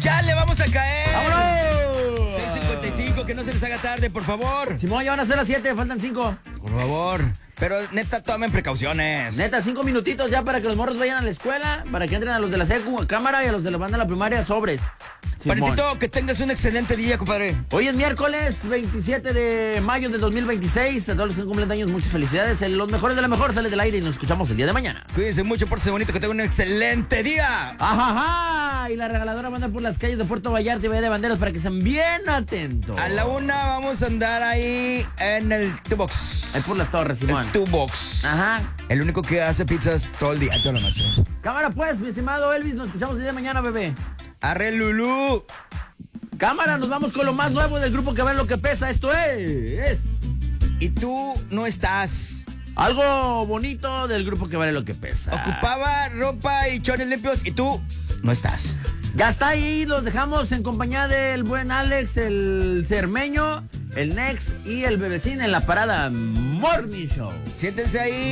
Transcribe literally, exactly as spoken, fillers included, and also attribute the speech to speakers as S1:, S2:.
S1: Ya le vamos a caer.
S2: ¡Vámonos!
S1: seis cincuenta y cinco, que no se les haga tarde, por favor.
S2: Simón, ya van a ser las siete, faltan cinco.
S1: Por favor. Pero neta, tomen precauciones.
S2: Neta, cinco minutitos ya para que los morros vayan a la escuela, para que entren a los de la secu a cámara y a los de la banda de la primaria sobres.
S1: Panetito, que tengas un excelente día, compadre.
S2: Hoy es miércoles veintisiete de mayo de dos mil veintiséis. A todos los que cumplen años, muchas felicidades. El- Los mejores de la mejor sale del aire y nos escuchamos el día de mañana.
S1: Cuídense mucho, pórtense bonito, que tengan un excelente día.
S2: ¡Ajaja! Y la regaladora va a andar por las calles de Puerto Vallarta y Bahía de Banderas para que estén bien atentos.
S1: A la una vamos a andar ahí en el T-Box.
S2: Ahí por las torres, Simón.
S1: El T-Box.
S2: Ajá.
S1: El único que hace pizzas todo el día, toda la noche.
S2: Cámara pues, mi estimado Elvis, nos escuchamos el día de mañana, bebé.
S1: Arre Lulú.
S2: Cámara, nos vamos con lo más nuevo del grupo que vale lo que pesa. Esto es...
S1: Y tú no estás.
S2: algo bonito del grupo que vale lo que pesa.
S1: Ocupaba ropa y chores limpios y tú no estás.
S2: Ya está ahí, los dejamos en compañía del buen Alex, el Cermeño, el Nex y el Bebecín en la parada Morning Show.
S1: Siéntense ahí.